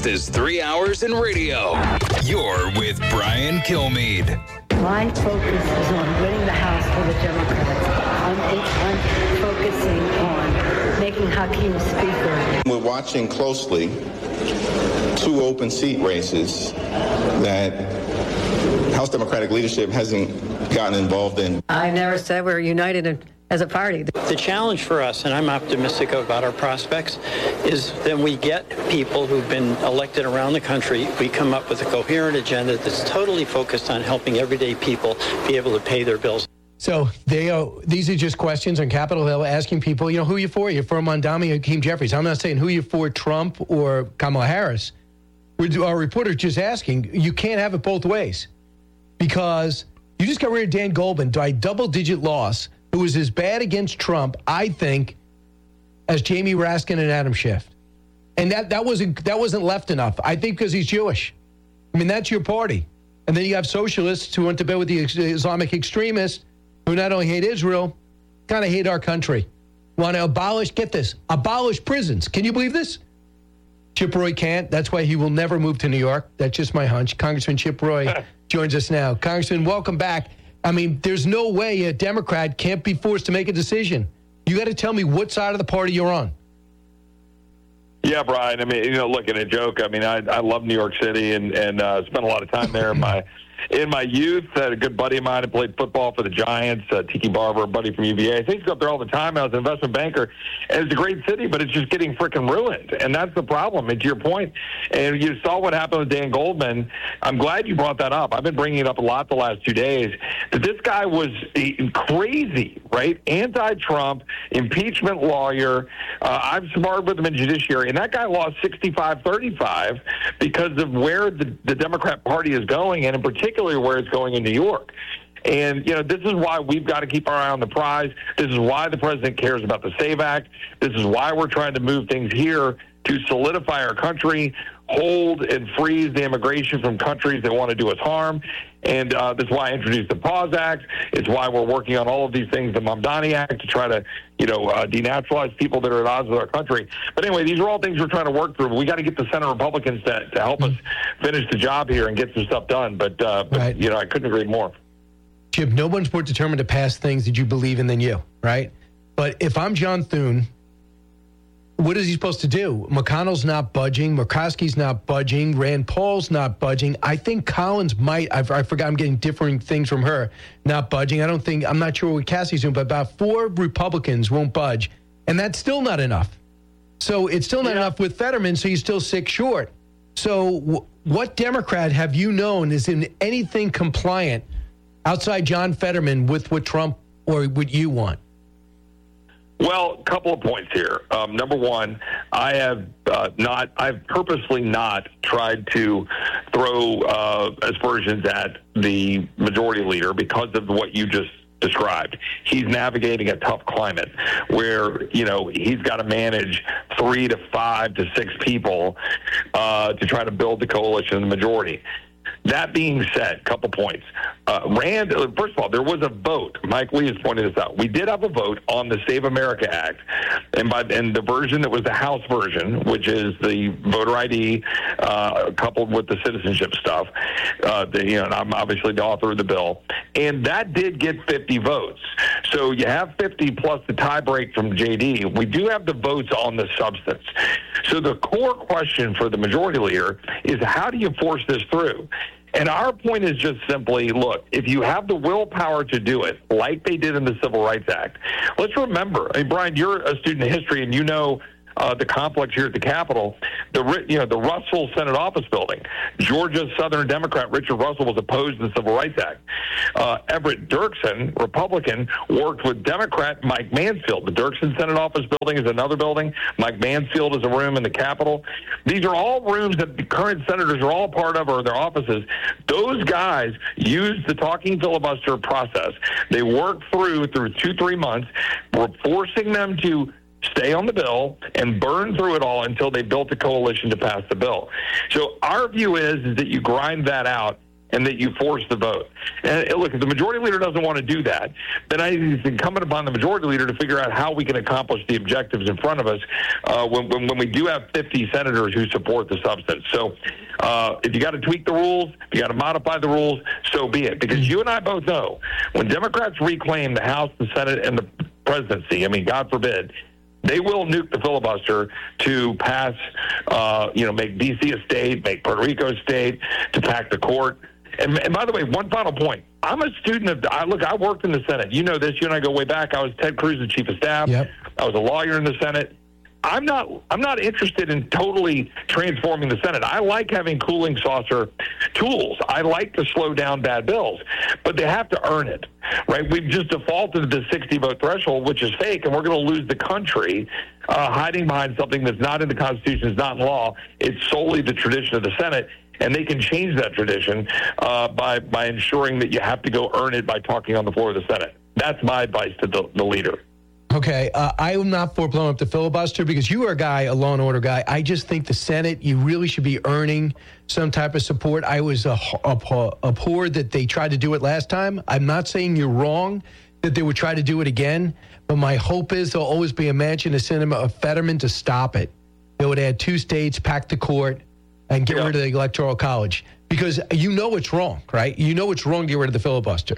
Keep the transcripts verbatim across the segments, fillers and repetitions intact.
fast as three hours in radio. You're with Brian Kilmeade. My focus is on winning the House for the Democrats. I'm, I'm focusing on making Hakeem Speaker. We're watching closely two open seat races that House Democratic leadership hasn't gotten involved in. I never said we're united in, as a party. The challenge for us, and I'm optimistic about our prospects, is that we get people who've been elected around the country. We come up with a coherent agenda that's totally focused on helping everyday people be able to pay their bills. So they are, these are just questions on Capitol Hill asking people, you know, who are you for? You're for Mondami or Hakeem Jeffries. I'm not saying who you're for, Trump or Kamala Harris. We're, our reporter's just asking, you can't have it both ways because you just got rid of Dan Goldman by double-digit loss, who was as bad against Trump, I think, as Jamie Raskin and Adam Schiff. And that, that wasn't that wasn't left enough, I think, because he's Jewish. I mean, that's your party. And then you have socialists who went to bed with the Islamic extremists who not only hate Israel, kind of hate our country. Want to abolish, get this, abolish prisons. Can you believe this? Chip Roy can't. That's why he will never move to New York. That's just my hunch. Congressman Chip Roy joins us now. Congressman, welcome back. I mean, there's no way a Democrat can't be forced to make a decision. You got to tell me what side of the party you're on. Yeah, Brian. I mean, you know, look, in a joke, I mean, I, I love New York City and, and uh, spent a lot of time there in my in my youth. I had a good buddy of mine who played football for the Giants, uh, Tiki Barber, a buddy from U V A. I used to go up there all the time. I was an investment banker. And it's a great city, but it's just getting freaking ruined. And that's the problem, and to your point. And you saw what happened with Dan Goldman. I'm glad you brought that up. I've been bringing it up a lot the last two days. That this guy was crazy, right? Anti-Trump, impeachment lawyer. Uh, I've sparred with him in judiciary, and that guy lost sixty-five thirty-five because of where the, the Democrat Party is going, and in particular where it's going in New York. And, you know, this is why we've got to keep our eye on the prize. This is why the president cares about the SAVE Act. This is why we're trying to move things here to solidify our country, hold and freeze the immigration from countries that want to do us harm. And uh, this is why I introduced the PAUSE Act. It's why we're working on all of these things, the Mamdani Act, to try to, you know, uh, denaturalize people that are at odds with our country. But anyway, these are all things we're trying to work through. But we got to get the Senate Republicans to, to help us finish the job here and get some stuff done. But, uh, but right. you know, I couldn't agree more. Chip, no one's more determined to pass things that you believe in than you, right? But if I'm John Thune, what is he supposed to do? McConnell's not budging. Murkowski's not budging. Rand Paul's not budging. I think Collins might. I've, I forgot. I'm getting differing things from her. Not budging. I don't think. I'm not sure what Cassie's doing, but about four Republicans won't budge, and that's still not enough. So it's still not yeah. enough with Fetterman. So he's still six short. So w- what Democrat have you known is in anything compliant outside John Fetterman with what Trump or what you want? Well, a couple of points here. Um, number one, I have uh, not, I've purposely not tried to throw uh, aspersions at the majority leader because of what you just described. He's navigating a tough climate where, you know, he's got to manage three to five to six people uh, to try to build the coalition of the majority. That being said, a couple points. Uh, Rand, first of all, there was a vote. Mike Lee has pointed this out. We did have a vote on the Save America Act, and by and the version that was the House version, which is the voter I D uh, coupled with the citizenship stuff. Uh, the, you know, and I'm obviously the author of the bill, and that did get fifty votes. So you have fifty plus the tie break from J D. We do have the votes on the substance. So the core question for the majority leader is, how do you force this through? And our point is just simply, look, if you have the willpower to do it, like they did in the Civil Rights Act, let's remember, I mean, Brian, you're a student of history, and you know uh, the complex here at the Capitol, the you know the Russell Senate Office Building. Georgia's Southern Democrat Richard Russell was opposed to the Civil Rights Act. Uh, Everett Dirksen, Republican, worked with Democrat Mike Mansfield. The Dirksen Senate Office Building is another building. Mike Mansfield is a room in the Capitol. These are all rooms that the current senators are all part of, or their offices. Those guys used the talking filibuster process. They worked through through two, three months. We're forcing them to stay on the bill and burn through it all until they built a coalition to pass the bill. So our view is, is that you grind that out and that you force the vote. And look, if the majority leader doesn't want to do that, then I think it's incumbent upon the majority leader to figure out how we can accomplish the objectives in front of us uh, when, when, when we do have fifty senators who support the substance. So uh, if you got to tweak the rules, if you got to modify the rules, so be it. Because you and I both know when Democrats reclaim the House, the Senate, and the presidency, I mean, God forbid, they will nuke the filibuster to pass, uh, you know, make D C a state, make Puerto Rico a state, to pack the court. And, and by the way, one final point. I'm a student of, I, look, I worked in the Senate. You know this. You and I go way back. I was Ted Cruz's chief of staff. Yep. I was a lawyer in the Senate. I'm not I'm not interested in totally transforming the Senate. I like having cooling saucer tools. I like to slow down bad bills, but they have to earn it, right? We've just defaulted to the sixty-vote threshold, which is fake, and we're going to lose the country uh, hiding behind something that's not in the Constitution, is not in law. It's solely the tradition of the Senate, and they can change that tradition uh, by, by ensuring that you have to go earn it by talking on the floor of the Senate. That's my advice to the, the leader. Okay, uh, I am not for blowing up the filibuster because you are a guy, a law and order guy. I just think the Senate, you really should be earning some type of support. I was uh, abhorred that they tried to do it last time. I'm not saying you're wrong that they would try to do it again, but my hope is there'll always be a mansion, a cinema, a Fetterman to stop it. They would add two states, pack the court, and get yeah. rid of the Electoral College. Because you know it's wrong, right? You know it's wrong to get rid of the filibuster.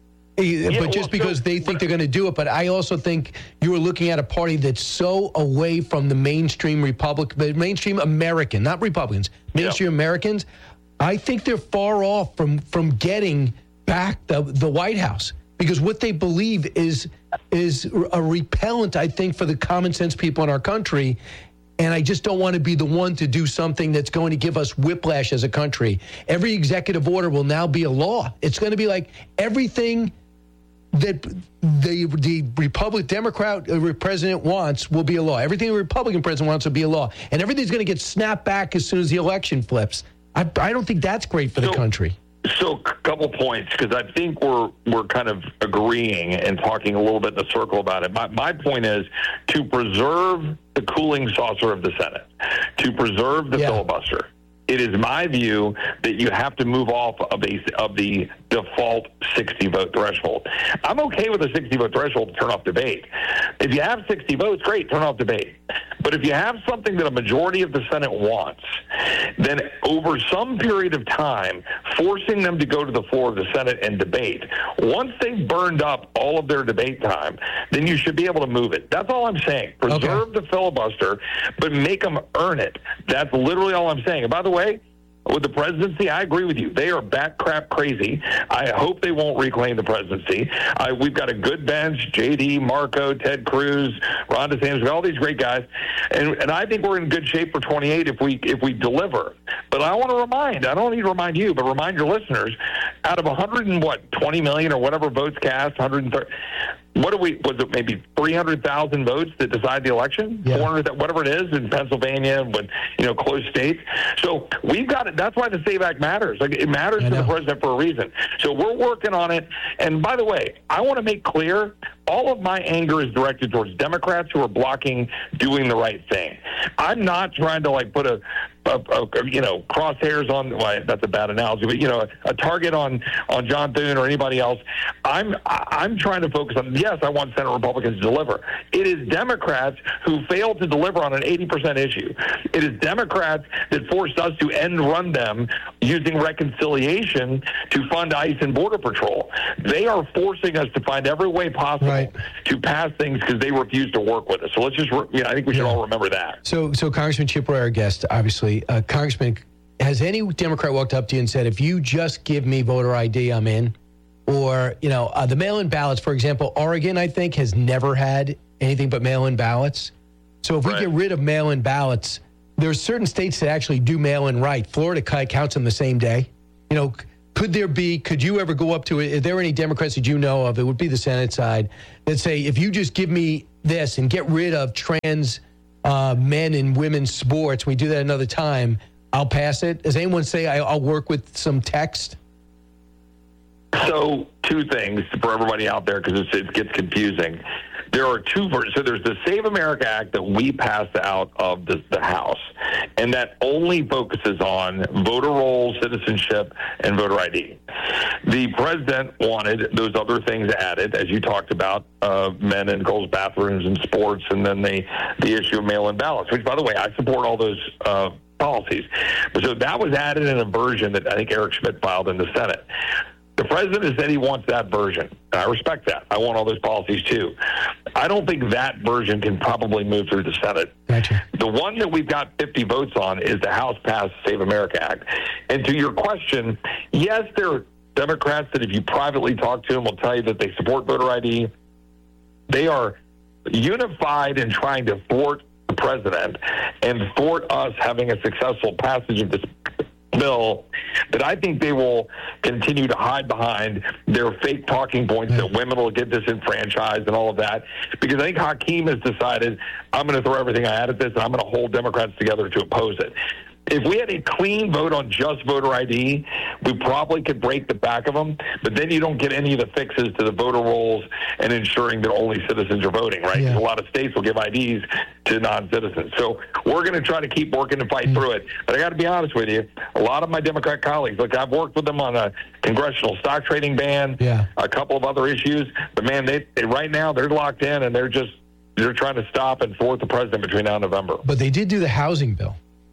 Yeah, but just well, because so, they think they're going to do it. But I also think you are looking at a party that's so away from the mainstream Republic, the mainstream American, not Republicans, mainstream yeah. Americans. I think they're far off from from getting back the the White House because what they believe is is a repellent, I think, for the common sense people in our country. And I just don't want to be the one to do something that's going to give us whiplash as a country. Every executive order will now be a law. It's going to be like everything that the the Republican Democrat president wants will be a law. Everything the Republican president wants will be a law. And everything's going to get snapped back as soon as the election flips. I, I don't think that's great for so, the country. So a couple points, because I think we're we're kind of agreeing and talking a little bit in a circle about it. My, my point is to preserve the cooling saucer of the Senate, to preserve the yeah. filibuster. It is my view that you have to move off of, a, of the default sixty-vote threshold. I'm okay with a sixty-vote threshold to turn off debate. If you have sixty votes, great, turn off debate. But if you have something that a majority of the Senate wants, then over some period of time, forcing them to go to the floor of the Senate and debate, once they've burned up all of their debate time, then you should be able to move it. That's all I'm saying. Preserve okay. the filibuster, but make them earn it. That's literally all I'm saying. And by the way, with the presidency, I agree with you. They are bat crap crazy. I hope they won't reclaim the presidency. I, we've got a good bench: J D, Marco, Ted Cruz, Ron DeSantis, all these great guys, and and I think we're in good shape for twenty-eight if we if we deliver. But I want to remind, I don't need to remind you, but remind your listeners, out of one hundred and what twenty million or whatever votes cast, one hundred thirty. What do we, was it maybe three hundred thousand votes that decide the election? Yeah. four hundred, whatever it is in Pennsylvania, when, you know, close states. So we've got it. That's why the SAVE Act matters. Like, it matters to the president for a reason. So we're working on it. And by the way, I want to make clear, all of my anger is directed towards Democrats who are blocking doing the right thing. I'm not trying to, like, put a, a, a you know, crosshairs on, well, that's a bad analogy, but, you know, a, a target on, on John Thune or anybody else. I'm I'm trying to focus on, yes, I want Senate Republicans to deliver. It is Democrats who failed to deliver on an eighty percent issue. It is Democrats that forced us to end run them using reconciliation to fund ICE and Border Patrol. They are forcing us to find every way possible right. to pass things because they refuse to work with us. So let's just, you know, I think we should yeah. all remember that. So, so Congressman Chip Roy, our guest, obviously, uh, Congressman, has any Democrat walked up to you and said, if you just give me voter I D, I'm in? Or, you know, uh, the mail-in ballots, for example, Oregon, I think, has never had anything but mail-in ballots. So if right. we get rid of mail-in ballots, there are certain states that actually do mail-in right. Florida counts them the same day. You know, could there be, could you ever go up to it? Are there any Democrats that you know of, it would be the Senate side, that say, if you just give me this and get rid of trans uh, men and women's sports, we do that another time, I'll pass it? Does anyone say I, I'll work with some text? So two things for everybody out there, because it gets confusing. there are two versions. So there's the Save America Act that we passed out of the, the House, and that only focuses on voter rolls, citizenship, and voter I D. The president wanted those other things added, as you talked about, uh, men and girls' bathrooms and sports, and then the, the issue of mail-in ballots, which, by the way, I support all those uh, policies. So that was added in a version that I think Eric Schmidt filed in the Senate. The president has said he wants that version. And I respect that. I want all those policies, too. I don't think that version can probably move through the Senate. Gotcha. The one that we've got fifty votes on is the House passed Save America Act. And to your question, yes, there are Democrats that if you privately talk to them will tell you that they support voter I D. They are unified in trying to thwart the president and thwart us having a successful passage of this bill, that I think they will continue to hide behind their fake talking points that women will get disenfranchised and all of that. Because I think Hakeem has decided, I'm going to throw everything I had at this and I'm going to hold Democrats together to oppose it. If we had a clean vote on just voter I D, we probably could break the back of them, but then you don't get any of the fixes to the voter rolls and ensuring that only citizens are voting, right? Yeah. A lot of states will give I Ds to non-citizens. So we're going to try to keep working and fight mm. through it. But I got to be honest with you, a lot of my Democrat colleagues, look, I've worked with them on a congressional stock trading ban, yeah. a couple of other issues, but man, they, they right now they're locked in and they're just, they're trying to stop and thwart the president between now and November. But they did do the housing bill.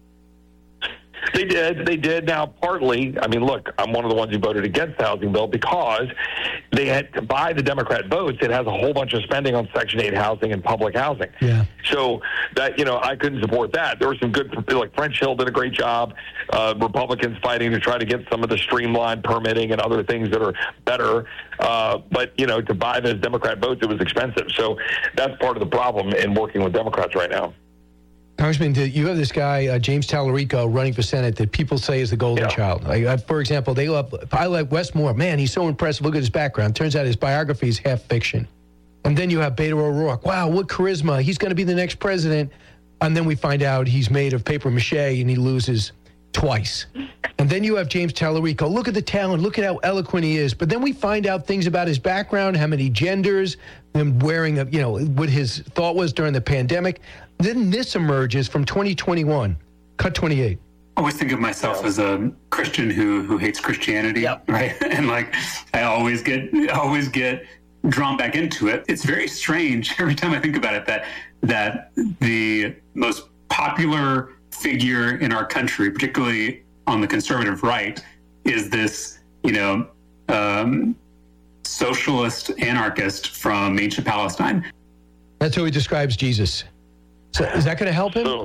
They did. They did. Now, partly, I mean, look, I'm one of the ones who voted against the housing bill because they had to buy the Democrat votes. It has a whole bunch of spending on Section eight housing and public housing. Yeah. So that, you know, I couldn't support that. There were some good, like French Hill did a great job. Uh, Republicans fighting to try to get some of the streamlined permitting and other things that are better. Uh, but, you know, to buy those Democrat votes, it was expensive. So that's part of the problem in working with Democrats right now. Congressman, you have this guy, uh, James Tallarico, running for Senate that people say is the golden yeah. child. Like, uh, for example, they love, I like Wes Moore. Man, he's so impressive. Look at his background. Turns out his biography is half fiction. And then you have Beto O'Rourke. Wow, what charisma. He's going to be the next president. And then we find out he's made of paper mache and he loses twice. And then you have James Tallarico. Look at the talent. Look at how eloquent he is. But then we find out things about his background, how many genders, him wearing, a, you know, what his thought was during the pandemic. Then this emerges from twenty twenty-one. Cut twenty-eight. I always think of myself as a Christian who who hates Christianity, yep. right? And like, I always get always get drawn back into it. It's very strange every time I think about it that that the most popular figure in our country, particularly on the conservative right, is this, you know, um, socialist anarchist from ancient Palestine. That's how he describes Jesus. So is that going to help him? So,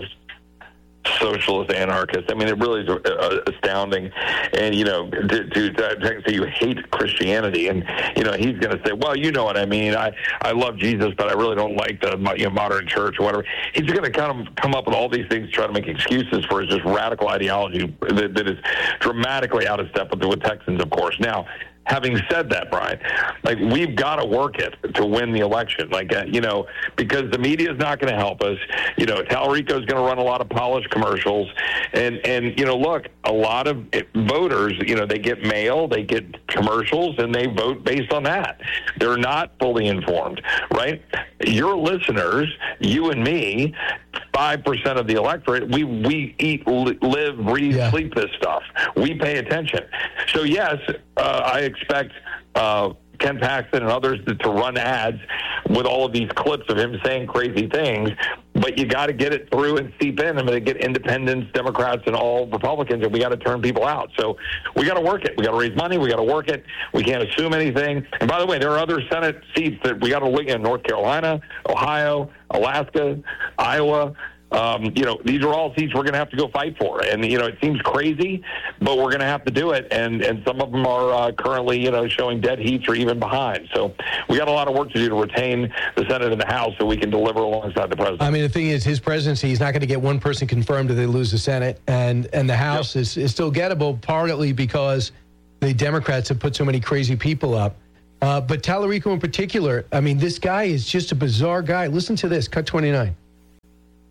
socialist anarchist. I mean, it really is uh, astounding. And, you know, to, to, to say you hate Christianity, and, you know, he's going to say, well, you know what I mean. I, I love Jesus, but I really don't like the you know, modern church or whatever. He's going to kind of come up with all these things to try to make excuses for his just radical ideology that, that is dramatically out of step with, with Texans, of course. Now, having said that, Brian, like, we've got to work it to win the election. Like, uh, you know, because the media is not going to help us. You know, Tallarico is going to run a lot of polished commercials. And, and, you know, look, a lot of voters, you know, they get mail, they get commercials, and they vote based on that. They're not fully informed, right? Your listeners, you and me, five percent of the electorate, we, we eat, live, breathe, yeah. sleep this stuff. We pay attention. So, yes, uh, I expect uh, Ken Paxton and others to, to run ads with all of these clips of him saying crazy things, but you got to get it through and seep in. I mean, they get independents, Democrats, and all Republicans, and we got to turn people out. So we got to work it. We got to raise money. We got to work it. We can't assume anything. And by the way, there are other Senate seats that we got to look in: North Carolina, Ohio, Alaska, Iowa. Um, you know, these are all seats we're going to have to go fight for. And, you know, it seems crazy, but we're going to have to do it. And, and some of them are uh, currently, you know, showing dead heats or even behind. So we got a lot of work to do to retain the Senate and the House so we can deliver alongside the president. I mean, the thing is, his presidency, he's not going to get one person confirmed if they lose the Senate. And, and the House yep. is, is still gettable, partly because the Democrats have put so many crazy people up. Uh, but Tallarico in particular, I mean, this guy is just a bizarre guy. Listen to this, cut twenty-nine.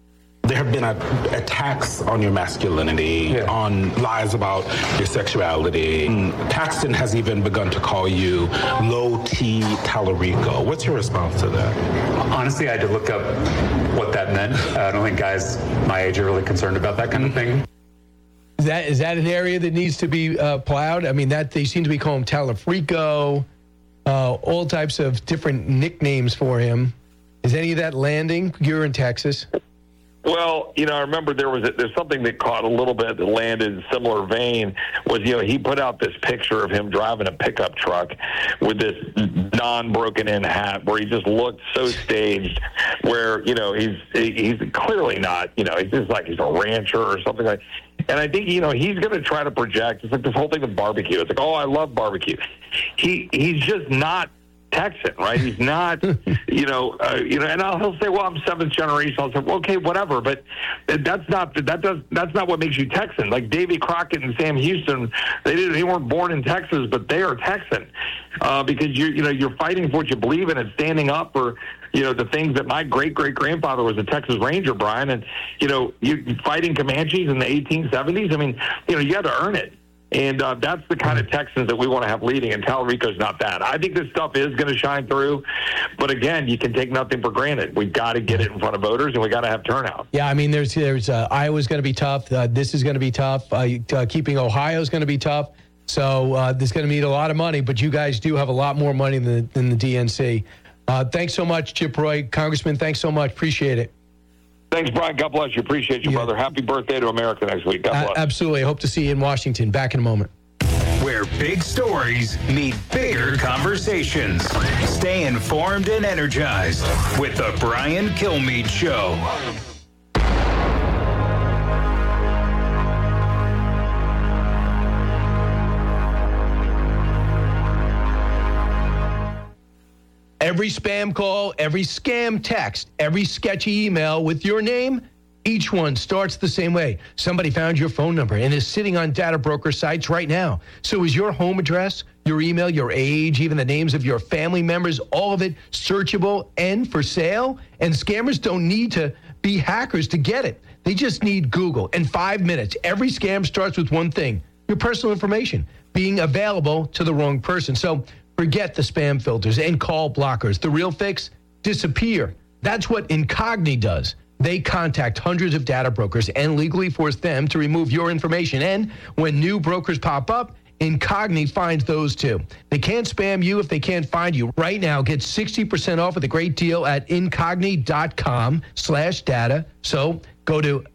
there have been a, attacks on your masculinity, yeah. on lies about your sexuality. And Paxton has even begun to call you low T Tallarico. What's your response to that? Honestly, I had to look up what that meant. I don't think guys my age are really concerned about that kind of thing. Is that is that an area that needs to be uh, plowed? I mean, that they seem to be calling him Tallarico, uh, all types of different nicknames for him. Is any of that landing? You're in Texas. Well, you know, I remember there was a, there's something that caught a little bit that landed in similar vein was, you know, he put out this picture of him driving a pickup truck with this non-broken in hat where he just looked so staged where, you know, he's he's clearly not, you know, he's just like he's a rancher or something like that. And I think, you know, he's going to try to project. It's like this whole thing with barbecue. It's like, oh, I love barbecue. He He's just not Texan, right? He's not, you know, uh, you know, and I'll, he'll say, "Well, I'm seventh generation." I'll say, well, "Okay, whatever," but that's not that does that's not what makes you Texan. Like Davy Crockett and Sam Houston, they didn't they weren't born in Texas, but they are Texan uh, because you you know you're fighting for what you believe in and standing up for you know the things that my great great grandfather was a Texas Ranger, Brian, and you know you fighting Comanches in the eighteen seventies. I mean, you know, you had to earn it. And uh, that's the kind of Texans that we want to have leading, and Tallarico's not that. I think this stuff is going to shine through, but again, you can take nothing for granted. We've got to get it in front of voters, and we got to have turnout. Yeah, I mean, there's there's uh, Iowa's going to be tough. Uh, this is going to be tough. Uh, uh, keeping Ohio's going to be tough. So uh, this is going to need a lot of money, but you guys do have a lot more money than, than the D N C. Uh, thanks so much, Chip Roy. Congressman, thanks so much. Appreciate it. Thanks, Brian. God bless you. Appreciate you, yeah. brother. Happy birthday to America next week. God bless. Uh, absolutely. I hope to see you in Washington. Back in a moment. Where big stories meet bigger conversations. Stay informed and energized with the Brian Kilmeade Show. Every spam call, every scam text, every sketchy email with your name, each one starts the same way. Somebody found your phone number and is sitting on data broker sites right now. So is your home address, your email, your age, even the names of your family members, all of it searchable and for sale? And scammers don't need to be hackers to get it. They just need Google. In five minutes, every scam starts with one thing, your personal information being available to the wrong person. So forget the spam filters and call blockers. The real fix? Disappear. That's what Incogni does. They contact hundreds of data brokers and legally force them to remove your information. And when new brokers pop up, Incogni finds those too. They can't spam you if they can't find you. Right now, get sixty percent off with a great deal at incogni.com slash data. So go to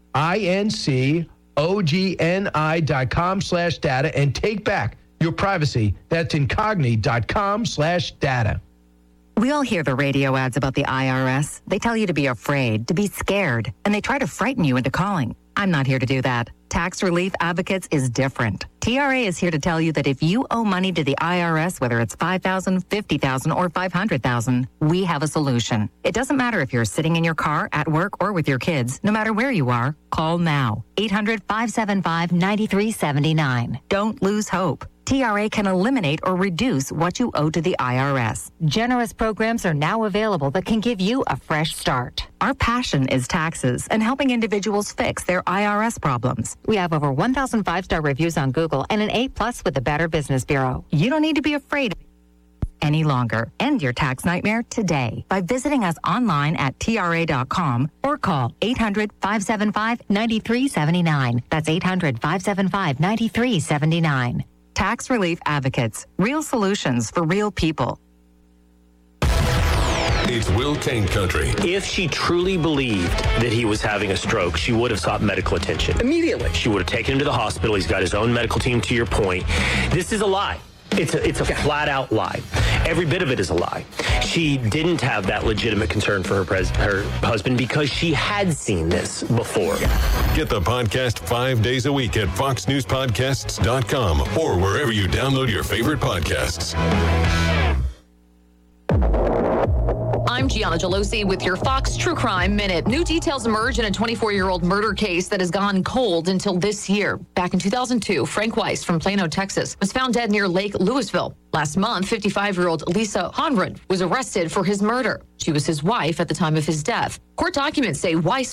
I-N-C-O-G-N-I dot com slash data and take back your privacy. That's incogni.com slash data. We all hear the radio ads about the I R S. They tell you to be afraid, to be scared, and they try to frighten you into calling. I'm not here to do that. Tax Relief Advocates is different. T R A is here to tell you that if you owe money to the I R S, whether it's five thousand dollars, fifty thousand dollars, or five hundred thousand dollars, we have a solution. It doesn't matter if you're sitting in your car, at work, or with your kids. No matter where you are, call now. eight hundred, five seven five, nine three seven nine. Don't lose hope. T R A can eliminate or reduce what you owe to the I R S. Generous programs are now available that can give you a fresh start. Our passion is taxes and helping individuals fix their I R S problems. We have over one thousand five-star reviews on Google and an A plus with the Better Business Bureau. You don't need to be afraid any longer. End your tax nightmare today by visiting us online at T R A dot com or call eight hundred, five seven five, nine three seven nine. That's eight hundred, five seven five, nine three seven nine. Tax Relief Advocates. Real solutions for real people. It's Will Kane Country. If she truly believed that he was having a stroke, she would have sought medical attention immediately. She would have taken him to the hospital. He's got his own medical team, to your point. This is a lie. It's a, it's a flat-out lie. Every bit of it is a lie. She didn't have that legitimate concern for her, pres- her husband because she had seen this before. Get the podcast five days a week at fox news podcasts dot com or wherever you download your favorite podcasts. I'm Gianna Gelosi with your Fox True Crime Minute. New details emerge in a twenty-four-year-old murder case that has gone cold until this year. Back in two thousand two, Frank Weiss from Plano, Texas, was found dead near Lake Louisville. Last month, fifty-five-year-old Lisa Honrud was arrested for his murder. She was his wife at the time of his death. Court documents say Weiss